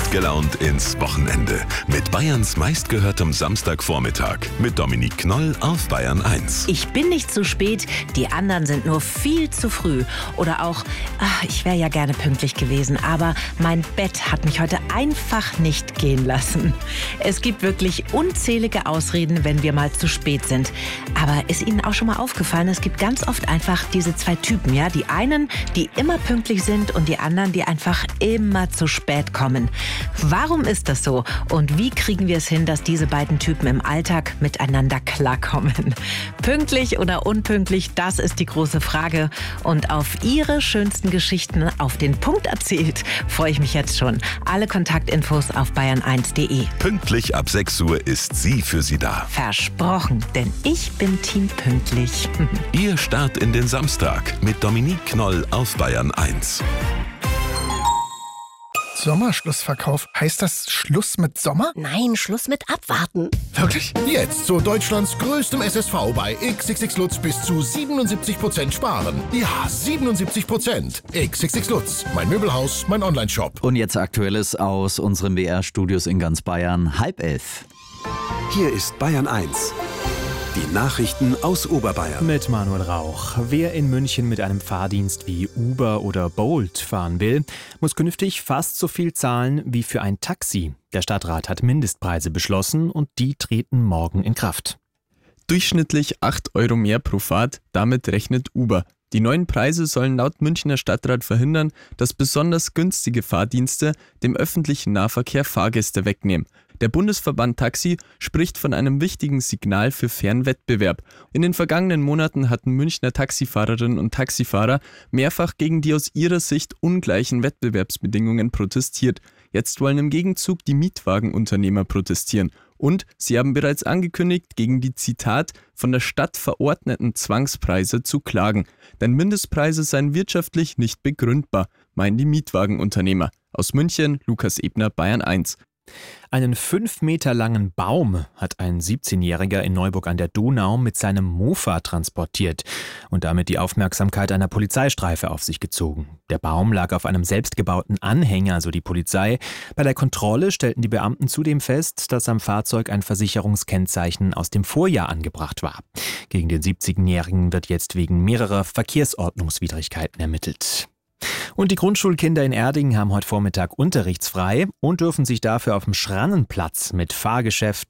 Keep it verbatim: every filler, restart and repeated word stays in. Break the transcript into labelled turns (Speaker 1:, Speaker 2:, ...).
Speaker 1: Gut gelaunt ins Wochenende mit Bayerns meistgehörtem Samstagvormittag mit Dominique Knoll auf Bayern eins.
Speaker 2: Ich bin nicht zu spät, die anderen sind nur viel zu früh. Oder auch, ach, ich wäre ja gerne pünktlich gewesen, aber mein Bett hat mich heute einfach nicht gehen lassen. Es gibt wirklich unzählige Ausreden, wenn wir mal zu spät sind. Aber ist Ihnen auch schon mal aufgefallen, es gibt ganz oft einfach diese zwei Typen, ja? Die einen, die immer pünktlich sind und die anderen, die einfach immer zu spät kommen. Warum ist das so? Und wie kriegen wir es hin, dass diese beiden Typen im Alltag miteinander klarkommen? Pünktlich oder unpünktlich, das ist die große Frage. Und auf Ihre schönsten Geschichten auf den Punkt erzählt, freue ich mich jetzt schon. Alle Kontaktinfos auf bayern eins punkt de.
Speaker 1: Pünktlich ab sechs Uhr ist sie für Sie da.
Speaker 2: Versprochen, denn ich bin Team pünktlich.
Speaker 1: Ihr Start in den Samstag mit Dominique Knoll auf Bayern eins.
Speaker 3: Sommerschlussverkauf. Heißt das Schluss mit Sommer?
Speaker 4: Nein, Schluss mit Abwarten.
Speaker 3: Wirklich?
Speaker 5: Jetzt zu Deutschlands größtem S S V bei X X X Lutz bis zu siebenundsiebzig Prozent sparen. Ja, siebenundsiebzig Prozent. X X X Lutz, mein Möbelhaus, mein Onlineshop.
Speaker 6: Und jetzt Aktuelles aus unseren B R-Studios in ganz Bayern. Halb elf.
Speaker 7: Hier ist Bayern eins. Die Nachrichten aus Oberbayern.
Speaker 8: Mit Manuel Rauch. Wer in München mit einem Fahrdienst wie Uber oder Bolt fahren will, muss künftig fast so viel zahlen wie für ein Taxi. Der Stadtrat hat Mindestpreise beschlossen und die treten morgen in Kraft.
Speaker 9: Durchschnittlich acht Euro mehr pro Fahrt, damit rechnet Uber. Die neuen Preise sollen laut Münchner Stadtrat verhindern, dass besonders günstige Fahrdienste dem öffentlichen Nahverkehr Fahrgäste wegnehmen. Der Bundesverband Taxi spricht von einem wichtigen Signal für fairen Wettbewerb. In den vergangenen Monaten hatten Münchner Taxifahrerinnen und Taxifahrer mehrfach gegen die aus ihrer Sicht ungleichen Wettbewerbsbedingungen protestiert. Jetzt wollen im Gegenzug die Mietwagenunternehmer protestieren. Und sie haben bereits angekündigt, gegen die, Zitat, von der Stadt verordneten Zwangspreise zu klagen. Denn Mindestpreise seien wirtschaftlich nicht begründbar, meinen die Mietwagenunternehmer. Aus München, Lukas Ebner, Bayern eins.
Speaker 8: Einen fünf Meter langen Baum hat ein siebzehnjähriger in Neuburg an der Donau mit seinem Mofa transportiert und damit die Aufmerksamkeit einer Polizeistreife auf sich gezogen. Der Baum lag auf einem selbstgebauten Anhänger, so die Polizei. Bei der Kontrolle stellten die Beamten zudem fest, dass am Fahrzeug ein Versicherungskennzeichen aus dem Vorjahr angebracht war. Gegen den siebzehnjährigen wird jetzt wegen mehrerer Verkehrsordnungswidrigkeiten ermittelt. Und die Grundschulkinder in Erding haben heute Vormittag unterrichtsfrei und dürfen sich dafür auf dem Schrannenplatz mit Fahrgeschäften